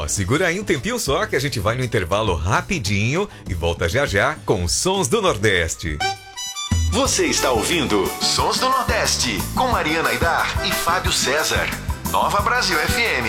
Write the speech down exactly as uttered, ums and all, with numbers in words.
segura aí um tempinho só que a gente vai no intervalo rapidinho e volta já já com os Sons do Nordeste. Você está ouvindo Sons do Nordeste com Mariana Aidar e Fábio César. Nova Brasil F M.